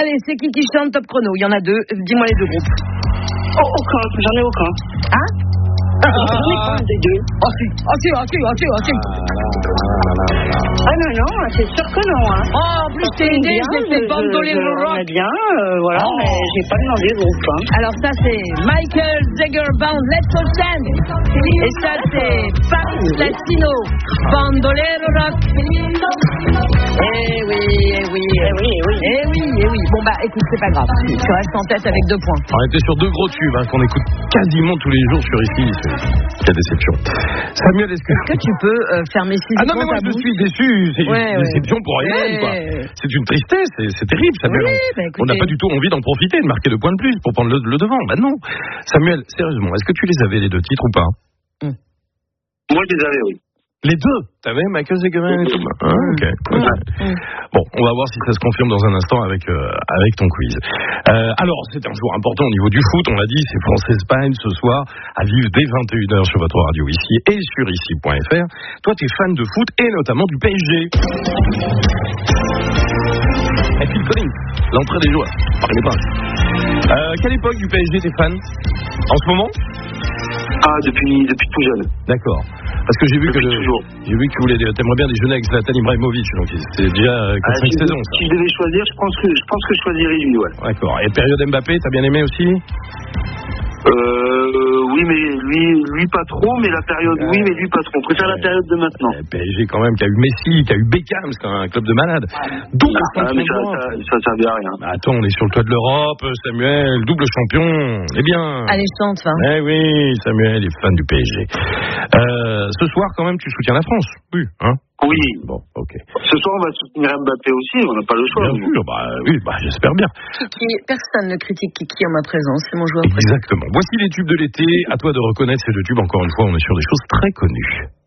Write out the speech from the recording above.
Allez, c'est qui chante top chrono? Il y en a 2. Dis-moi les 2 groupes. Aucun, j'en ai aucun. Hein? J'en ai pas des 2. Si. Ah non, c'est sûr que non. Hein. Oh, en plus, t'es aidé, j'ai fait Bandolero Rock. Bien, voilà, mais j'ai pas demandé le groupe. Hein. Alors ça, c'est Michael Jagger Band, Let's All Dance. Et ça, c'est Paris Latino, Bandolero Rock. Eh oui. Bon bah, écoute, c'est pas grave. Tu restes en tête avec 2 points. On était sur 2 gros tubes qu'on écoute quasiment tous les jours sur ici. Quelle déception. Samuel, est-ce que tu peux fermer physiquement Ah non, mais moi je suis déçu. C'est une déception pour rien. Quoi. C'est une tristesse. C'est terrible, Samuel. On n'a pas du tout envie d'en profiter, de marquer 2 points de plus pour prendre le devant. Bah non. Samuel, sérieusement, est-ce que tu les avais les 2 titres ou pas? Moi, je les avais, oui. Les 2? T'avais Michael Jagger et tout. Ok. Bon, on va voir si ça se confirme dans un instant avec ton quiz. Alors, c'est un jour important au niveau du foot, on l'a dit, c'est France-Espagne ce soir, à vivre dès 21h sur votre radio ici et sur ici.fr. Toi, t'es fan de foot et notamment du PSG. Et Phil Collins, l'entrée des joueurs, parlez pas. Quelle époque du PSG t'es fan? En ce moment? Ah, depuis tout jeune. D'accord. Parce que j'ai vu que t'aimerais bien déjeuner avec Zlatan Ibrahimovic, donc c'est déjà 4-5 saisons. Si je devais choisir, je pense que je choisirais lui, ouais. D'accord. Et période Mbappé, t'as bien aimé aussi? Oui, mais lui pas trop, mais la période, oui, mais lui pas trop. On préfère la période de maintenant. PSG quand même, qui a eu Messi, qui a eu Beckham, c'est un club de malades. Double champion mais ça servait à rien. Attends, on est sur le toit de l'Europe, Samuel, double champion, eh bien. Allez, chante, hein. Eh oui, Samuel est fan du PSG. Ce soir, quand même, tu soutiens la France, oui, hein? Oui. Bon, ok. Ce soir, on va soutenir Mbappé aussi, on n'a pas le choix. Bien sûr, oui, j'espère bien. Personne ne critique Kiki en ma présence, c'est mon joueur préféré. Exactement. Voici les tubes de l'été. À toi de reconnaître ces 2 tubes. Encore une fois, on est sur des choses très connues.